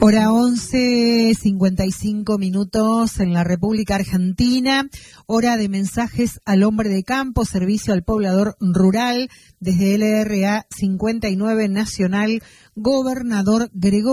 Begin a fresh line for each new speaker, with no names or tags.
Hora 11:55 en la República Argentina, hora de mensajes al hombre de campo, servicio al poblador rural, desde LRA 59 Nacional, Gobernador Gregorio